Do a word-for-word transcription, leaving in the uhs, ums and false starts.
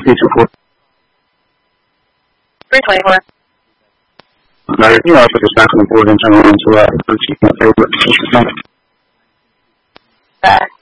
three two four. three twenty-four. Now, you know, I put this back on the board and turn around to uh, the favorite. Back.